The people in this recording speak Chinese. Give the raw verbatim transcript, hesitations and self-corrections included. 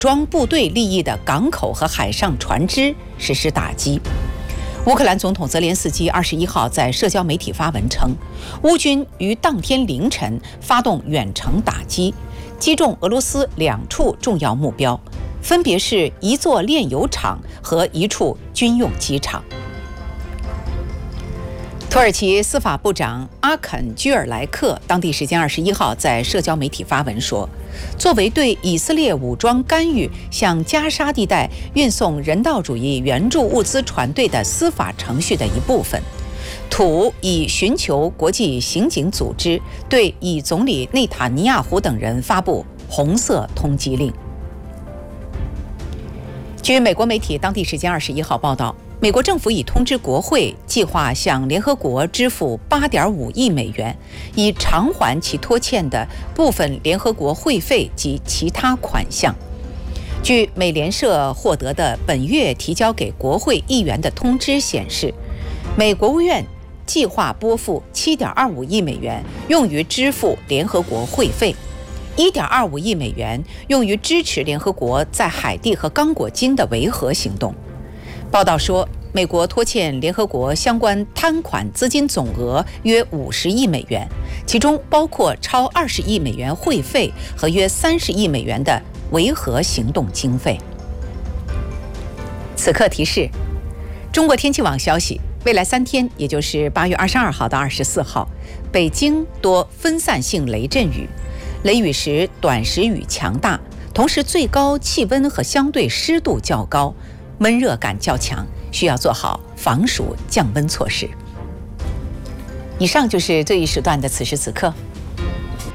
装部队利益的港口和海上船只实施打击。乌克兰总统泽连斯基二十一号在社交媒体发文称，乌军于当天凌晨发动远程打击，击中俄罗斯两处重要目标，分别是一座炼油厂和一处军用机场。土耳其司法部长阿肯居尔莱克当地时间二十一号在社交媒体发文说，作为对以色列武装干预向加沙地带运送人道主义援助物资船队的司法程序的一部分，土已寻求国际刑警组织对以总理内塔尼亚胡等人发布红色通缉令。据美国媒体当地时间二十一号报道，美国政府已通知国会，计划向联合国支付 八点五亿美元，以偿还其拖欠的部分联合国会费及其他款项。据美联社获得的本月提交给国会议员的通知显示，美国务院计划拨付 七点二五亿美元用于支付联合国会费， 一点二五亿美元用于支持联合国在海地和刚果金的维和行动。报道说，美国拖欠联合国相关摊款资金总额约五十亿美元，其中包括超二十亿美元会费和约三十亿美元的维和行动经费。此刻提示：中国天气网消息，未来三天，也就是八月二十二号到二十四号，北京多分散性雷阵雨，雷雨时短时雨强大，同时最高气温和相对湿度较高，闷热感较强，需要做好防暑降温措施。以上就是这一时段的此时此刻，